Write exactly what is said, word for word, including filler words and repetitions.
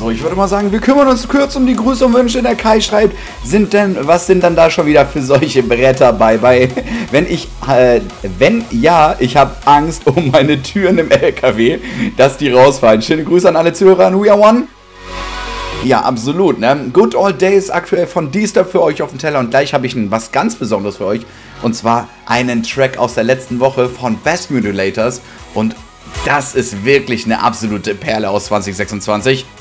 So, ich würde mal sagen, wir kümmern uns kurz um die Grüße und Wünsche. Der Kai schreibt, sind denn, was sind denn da schon wieder für solche Bretter bei? bei wenn ich, äh, wenn ja, ich habe Angst um meine Türen im L K W, dass die rausfallen. Schöne Grüße an alle Zuhörer an We Are One. Ja, absolut, ne? Good Old Days aktuell von D-Step für euch auf dem Teller und gleich habe ich was ganz Besonderes für euch und zwar einen Track aus der letzten Woche von Bass Modulators und das ist wirklich eine absolute Perle aus zwanzig sechsundzwanzig.